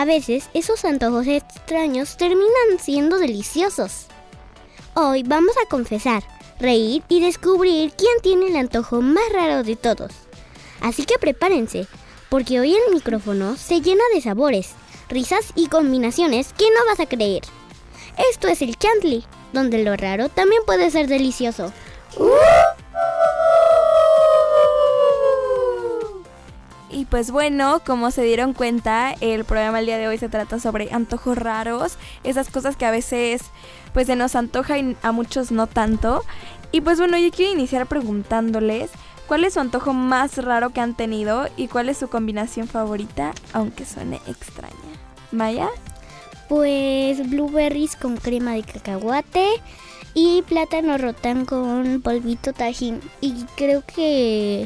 A veces esos antojos extraños terminan siendo deliciosos. Hoy vamos a confesar, reír y descubrir quién tiene el antojo más raro de todos. Así que prepárense, porque hoy el micrófono se llena de sabores, risas y combinaciones que no vas a creer. Esto es el Chantli, donde lo raro también puede ser delicioso. Y pues bueno, como se dieron cuenta, el programa el día de hoy se trata sobre antojos raros, esas cosas que a veces pues se nos antoja y a muchos no tanto. Y pues bueno, yo quiero iniciar preguntándoles cuál es su antojo más raro que han tenido y cuál es su combinación favorita, aunque suene extraña. ¿Maya? Pues blueberries con crema de cacahuate y plátano rotán con polvito tajín. Y creo que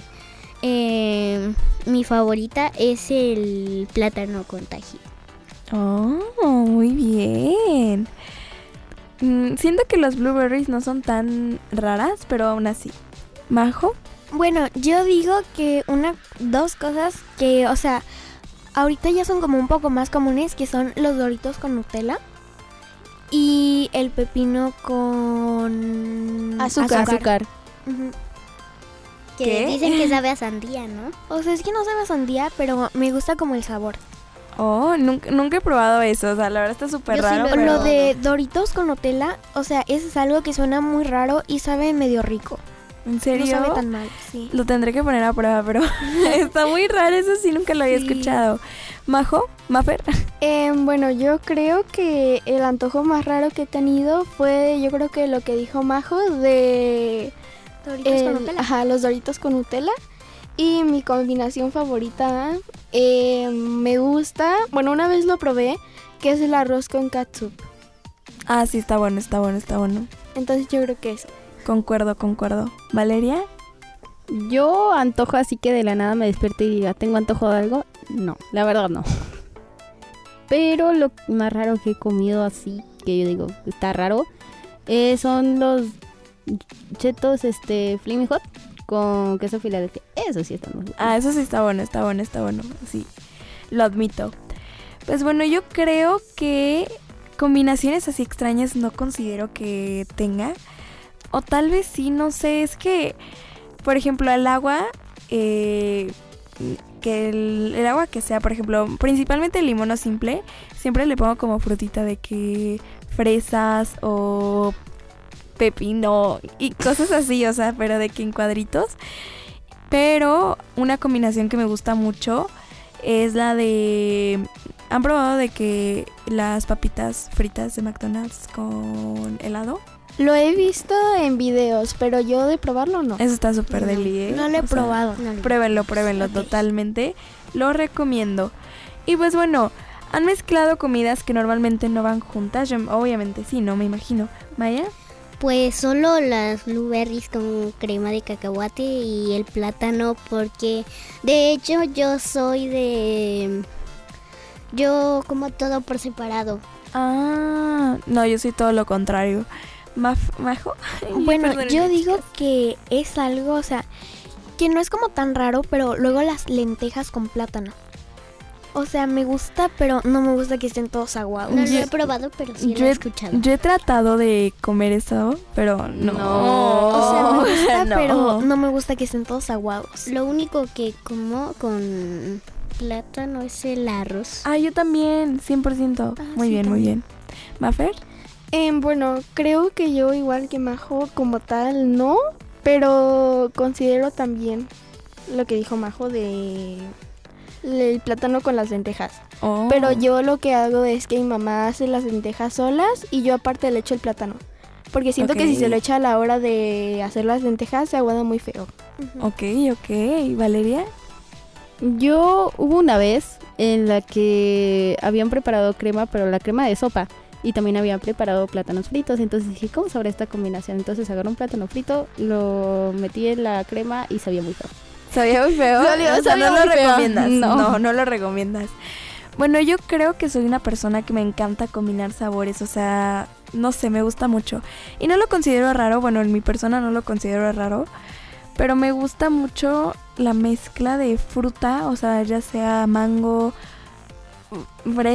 mi favorita es el plátano con tajín. Oh, muy bien. Siento que los blueberries no son tan raras, pero aún así. ¿Majo? Bueno, yo digo que dos cosas que, o sea, ahorita ya son como un poco más comunes, que son los Doritos con Nutella y el pepino con azúcar. Uh-huh. Que ¿Qué? dicen que sabe a sandía, ¿no? O sea, es que no sabe a sandía, pero me gusta como el sabor. Oh, nunca he probado eso, o sea, la verdad está súper Yo sí raro. lo he pero... Lo de Doritos con Nutella, o sea, eso es algo que suena muy raro y sabe medio rico. ¿En serio? No sabe tan mal, sí. Lo tendré que poner a prueba, pero está muy raro, eso sí, nunca lo había Sí. escuchado. ¿Majo? ¿Mafer? Bueno, yo creo que el antojo más raro que he tenido fue, yo creo que lo que dijo Majo de Doritos con Nutella. Ajá, los Doritos con Nutella. Y mi combinación favorita me gusta, bueno, una vez lo probé, que es el arroz con catsup. Ah, sí, está bueno. Entonces yo creo que eso. Concuerdo. ¿Valeria? Yo antojo así que de la nada me despierto y diga, ¿tengo antojo de algo? No, la verdad no. Pero lo más raro que he comido así, que yo digo, está raro, son los chetos Flaming Hot con queso Filadelfia. Eso sí está muy bueno. Ah, eso sí está bueno. Sí, lo admito. Pues bueno, yo creo que combinaciones así extrañas no considero que tenga. O tal vez sí, no sé, es que, por ejemplo, el agua, que el agua que sea, por ejemplo, principalmente el limón o simple, siempre le pongo como frutita de que fresas o pepino y cosas así, o sea, pero de que en cuadritos. Pero una combinación que me gusta mucho es la de... ¿Han probado de que las papitas fritas de McDonald's con helado? Lo he visto en videos, pero yo de probarlo no. Eso está súper deli, ¿eh? No lo he O sea, probado. Pruébenlo, Ok. totalmente. Lo recomiendo. Y pues bueno, ¿han mezclado comidas que normalmente no van juntas? Yo, obviamente sí, ¿no? Me imagino. ¿Maya? Pues solo las blueberries con crema de cacahuate y el plátano, porque de hecho yo como todo por separado. Ah, no, yo soy todo lo contrario. ¿Majo? Bueno, Perdón, yo chicas. digo que es algo, o sea, que no es como tan raro, pero luego las lentejas con plátano. O sea, me gusta, pero no me gusta que estén todos aguados. No lo Yo- he probado, pero sí lo yo he he- escuchado. Yo he tratado de comer eso, pero no. O sea, me gusta, No. pero no me gusta que estén todos aguados. Lo único que como con plátano es el arroz. Ah, yo también, 100%. Muy sí, bien, muy también. bien. ¿Mafer? Bueno, creo que yo igual que Majo como tal no, pero considero también lo que dijo Majo de el plátano con las lentejas. Oh. Pero yo lo que hago es que mi mamá hace las lentejas solas y yo aparte le echo el plátano. Porque siento que si Ok. se lo echa a la hora de hacer las lentejas se aguada muy feo. Ok. ¿Valeria? Yo hubo una vez en la que habían preparado crema, pero la crema de sopa. Y también habían preparado plátanos fritos. Entonces dije, ¿cómo sabrá esta combinación? Entonces agarré un plátano frito, lo metí en la crema y sabía muy feo. ¿Sabía muy feo? Sabía O sea, no muy lo feo. recomiendas. No. No lo recomiendas. Bueno, yo creo que soy una persona que me encanta combinar sabores. O sea, no sé, me gusta mucho. Y no lo considero raro. Bueno, en mi persona no lo considero raro. Pero me gusta mucho la mezcla de fruta. O sea, ya sea mango,